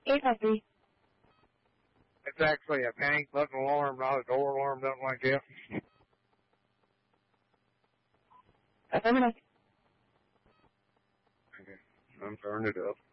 853. It's actually a panic button alarm, not a door alarm, nothing like that. Affirmative. Okay, I'm turning it up.